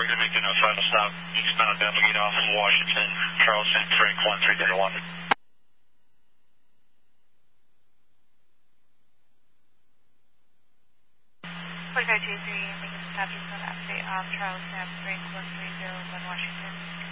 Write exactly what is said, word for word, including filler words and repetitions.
we're going to make a final stop. Eastbound Alameda off of Washington, Charleston, Frank one three zero one. forty-five two three, making a stop eastbound update off Charleston, Frank one three zero one, Washington.